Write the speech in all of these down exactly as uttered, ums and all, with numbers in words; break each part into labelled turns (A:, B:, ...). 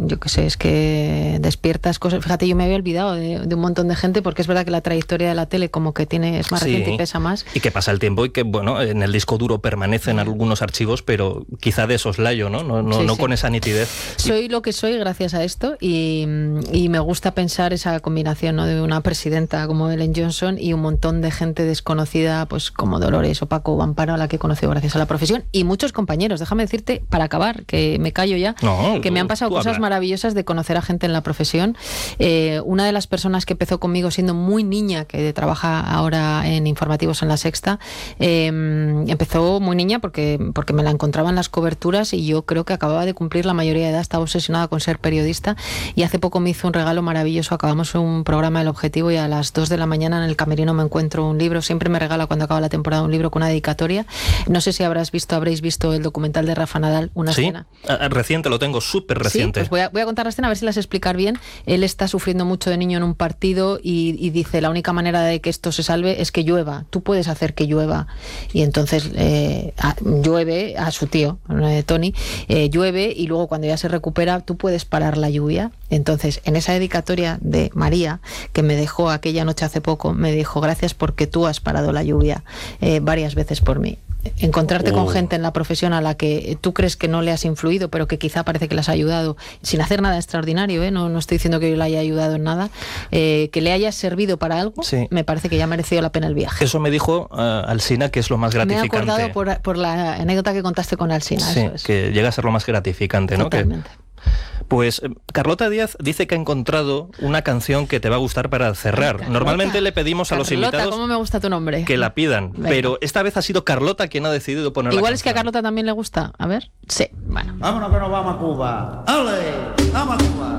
A: yo qué sé, es que despiertas cosas. Fíjate, yo me había olvidado de, de un montón de gente, porque es verdad que la trayectoria de la tele como que tiene es más
B: sí,
A: reciente y pesa más.
B: Y que pasa el tiempo y que, bueno, en el disco duro permanecen algunos archivos, pero quizá de soslayo, ¿no? No, no,
A: Sí,
B: no
A: sí.
B: con esa nitidez.
A: Soy lo que soy gracias a esto y, y me gusta pensar esa combinación, ¿no? De una presidenta como Ellen Johnson y un montón de gente desconocida, pues como Dolores o Paco o Amparo, a la que he conocido gracias a la profesión, y muchos compañeros. Déjame decirte, para acabar, que me callo ya,
B: no,
A: que me han pasado cosas
B: habla.
A: maravillosas de conocer a gente en la profesión. Eh, una de las personas que empezó conmigo siendo muy niña, que trabaja ahora en informativos en La Sexta, eh, empezó muy niña porque, porque me la encontraba en las coberturas y yo creo que acababa de cumplir la mayoría de edad, estaba obsesionada con ser periodista y hace poco me hizo un regalo maravilloso. Acabamos un programa El Objetivo y a las dos de la mañana en el camerino me encuentro un libro. Siempre me regala cuando acaba la temporada un libro con una dedicatoria. No sé si habrás visto, habréis visto el documental de Rafa Nadal, una
B: sí,
A: escena.
B: Reciente, lo tengo súper reciente.
A: Sí, pues voy a, voy a contar la escena a ver si la sé explicar bien. Él está sufriendo mucho de niño en un partido y, y dice, la única manera de que esto se salve es que llueva. Tú puedes hacer que llueva. Y entonces eh, a, llueve a su tío, eh, Tony, eh, llueve y luego cuando ya se recupera tú puedes parar la lluvia. Entonces, en esa dedicatoria de María, que me dejó aquella noche hace poco, me dijo, gracias porque tú has parado la lluvia eh, varias veces por mí. Encontrarte uh. con gente en la profesión a la que tú crees que no le has influido, pero que quizá parece que le has ayudado, sin hacer nada extraordinario, ¿eh? no, no estoy diciendo que yo le haya ayudado en nada, eh, que le haya servido para algo, sí. me parece que ya ha merecido la pena el viaje.
B: Eso me dijo uh, Alsina, que es lo más gratificante.
A: Me he acordado por, por la anécdota que contaste con Alsina.
B: Sí,
A: eso es.
B: Que llega a ser lo más gratificante, ¿no?
A: Totalmente.
B: Que... Pues Carlota Díaz dice que ha encontrado una canción que te va a gustar para cerrar. Ay, Normalmente le pedimos
A: Carlota,
B: a los invitados
A: ¿cómo me gusta tu nombre?
B: que la pidan, Venga. pero esta vez ha sido Carlota quien ha decidido poner
A: Igual
B: la
A: es que a Carlota también le gusta. A ver, sí, bueno.
C: Vámonos que nos vamos a Cuba. ¡Ale! ¡Vamos a Cuba!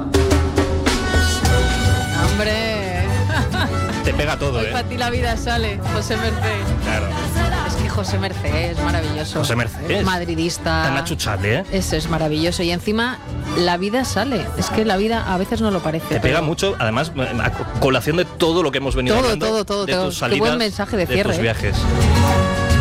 A: ¡Hombre!
B: Te pega todo,
A: Hoy
B: ¿eh?
A: Para ti la vida sale, José Mercé.
B: Claro.
A: Es que José Mercé es maravilloso.
B: José Mercé.
A: Madridista.
B: Tan achuchable, ¿eh?
A: Eso es maravilloso. Y encima, la vida sale. Es que la vida a veces no lo parece.
B: Te
A: pero...
B: pega mucho, además, a colación de todo lo que hemos venido
A: todo,
B: hablando.
A: Todo, todo,
B: de
A: todo.
B: tus salidas,
A: Qué buen mensaje de cierre.
B: De tus viajes.
A: ¿eh?